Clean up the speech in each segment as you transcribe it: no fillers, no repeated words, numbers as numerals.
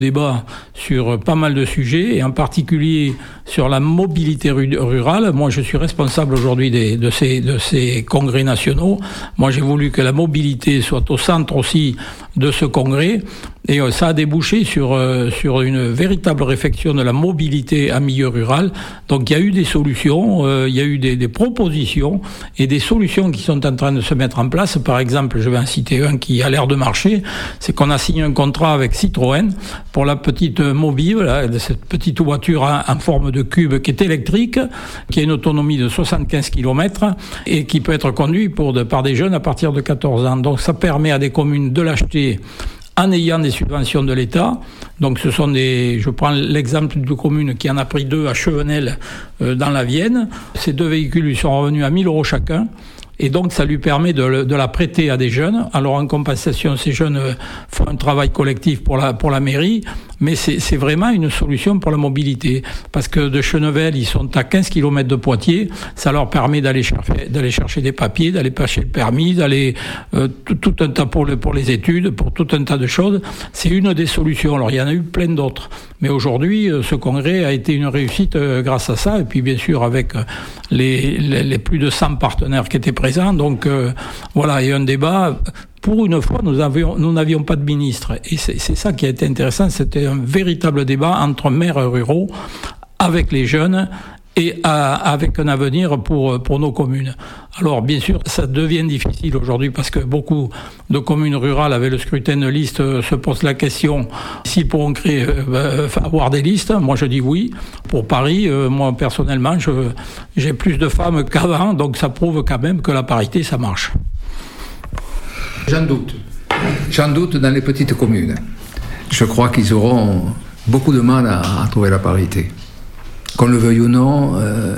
Débat sur pas mal de sujets et en particulier sur la mobilité rurale. Moi, je suis responsable aujourd'hui de ces congrès nationaux. Moi, j'ai voulu que la mobilité soit au centre aussi de ce congrès et ça a débouché sur une véritable réflexion de la mobilité en milieu rural. Donc, il y a eu des solutions, il y a eu des propositions et des solutions qui sont en train de se mettre en place. Par exemple, je vais en citer un qui a l'air de marcher, c'est qu'on a signé un contrat avec Citroën pour la petite Mobile, cette petite voiture en forme de cube qui est électrique, qui a une autonomie de 75 km et qui peut être conduite par des jeunes à partir de 14 ans. Donc ça permet à des communes de l'acheter en ayant des subventions de l'État. Donc ce sont je prends l'exemple d'une commune qui en a pris 2 à Chevenel dans la Vienne. Ces 2 véhicules lui sont revenus à 1 000 € chacun. Et donc, ça lui permet de la prêter à des jeunes. Alors, en compensation, ces jeunes font un travail collectif pour la mairie, mais c'est vraiment une solution pour la mobilité. Parce que de Chenevel, ils sont à 15 km de Poitiers. Ça leur permet d'aller chercher des papiers, d'aller passer le permis, d'aller tout un tas pour les études, pour tout un tas de choses. C'est une des solutions. Alors, il y en a eu plein d'autres. Mais aujourd'hui, ce congrès a été une réussite grâce à ça. Et puis, bien sûr, avec les plus de 100 partenaires qui étaient présents. Donc voilà, il y a un débat. Pour une fois, nous n'avions pas de ministre. Et c'est ça qui a été intéressant. C'était un véritable débat entre maires ruraux avec les jeunes et avec un avenir pour nos communes. Alors bien sûr, ça devient difficile aujourd'hui parce que beaucoup de communes rurales avec le scrutin de liste se posent la question s'ils pourront avoir des listes. Moi je dis oui. Pour Paris, moi personnellement, j'ai plus de femmes qu'avant, donc ça prouve quand même que la parité, ça marche. J'en doute dans les petites communes. Je crois qu'ils auront beaucoup de mal à trouver la parité. Qu'on le veuille ou non,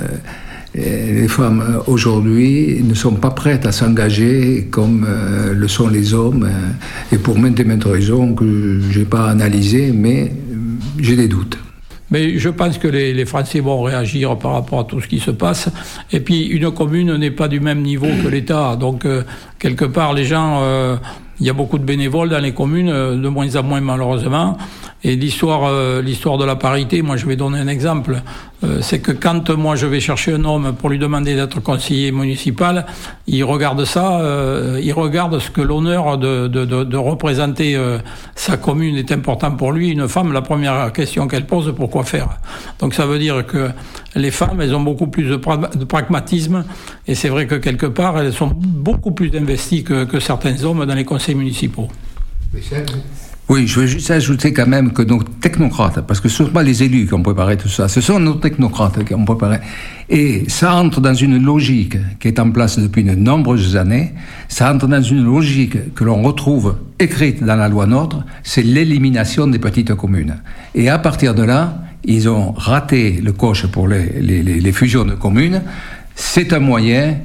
les femmes aujourd'hui ne sont pas prêtes à s'engager comme le sont les hommes, et pour maintes et maintes raisons que je n'ai pas analysées, mais j'ai des doutes. Mais je pense que les Français vont réagir par rapport à tout ce qui se passe. Et puis, une commune n'est pas du même niveau que l'État. Donc, quelque part, les gens... il y a beaucoup de bénévoles dans les communes, de moins en moins malheureusement. Et l'histoire de la parité, moi je vais donner un exemple, c'est que quand moi je vais chercher un homme pour lui demander d'être conseiller municipal, il regarde ça, il regarde ce que l'honneur de représenter sa commune est important pour lui. Une femme, la première question qu'elle pose, pourquoi faire ? Donc ça veut dire que les femmes, elles ont beaucoup plus de pragmatisme, et c'est vrai que quelque part, elles sont beaucoup plus investies que certains hommes dans les conseils municipaux. Oui, je veux juste ajouter quand même que nos technocrates, parce que ce ne sont pas les élus qui ont préparé tout ça, ce sont nos technocrates qui ont préparé. Et ça entre dans une logique qui est en place depuis de nombreuses années, ça entre dans une logique que l'on retrouve écrite dans la loi NOTRe, c'est l'élimination des petites communes. Et à partir de là, ils ont raté le coche pour les fusions de communes. C'est un moyen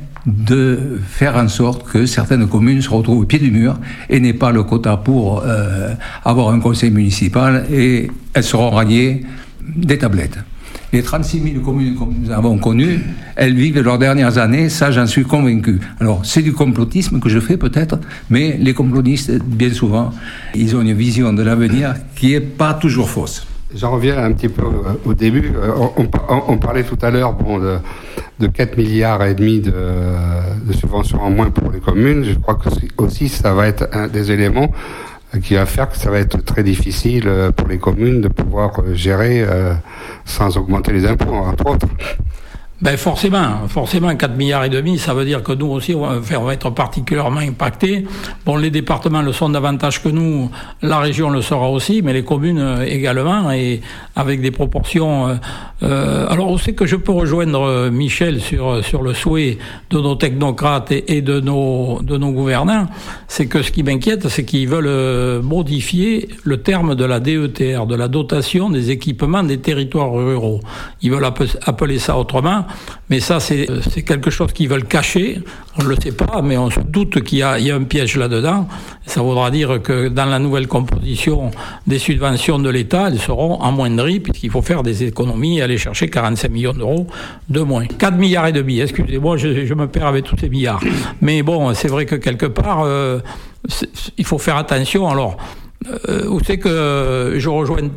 de faire en sorte que certaines communes se retrouvent au pied du mur et n'aient pas le quota pour avoir un conseil municipal, et elles seront radiées des tablettes. Les 36 000 communes que nous avons connues, elles vivent leurs dernières années, ça j'en suis convaincu. Alors c'est du complotisme que je fais peut-être, mais les complotistes, bien souvent, ils ont une vision de l'avenir qui n'est pas toujours fausse. J'en reviens un petit peu au début. On parlait tout à l'heure de 4 milliards et demi de subventions en moins pour les communes. Je crois que aussi ça va être un des éléments qui va faire que ça va être très difficile pour les communes de pouvoir gérer sans augmenter les impôts, entre autres. Ben forcément, 4 milliards et demi, ça veut dire que nous aussi, on va être particulièrement impactés. Bon, les départements le sont davantage que nous, la région le sera aussi, mais les communes également, et avec des proportions. Alors, on sait que je peux rejoindre Michel sur le souhait de nos technocrates et de nos gouvernants. C'est que ce qui m'inquiète, c'est qu'ils veulent modifier le terme de la DETR, de la dotation des équipements des territoires ruraux. Ils veulent appeler ça autrement. Mais ça, c'est quelque chose qu'ils veulent cacher. On ne le sait pas, mais on se doute qu'il y a un piège là-dedans. Ça voudra dire que dans la nouvelle composition des subventions de l'État, elles seront amoindries, puisqu'il faut faire des économies et aller chercher 45 millions d'euros de moins. 4 milliards et demi, excusez-moi, je me perds avec tous ces milliards. Mais bon, c'est vrai que quelque part, il faut faire attention. Alors, Vous savez que je rejoins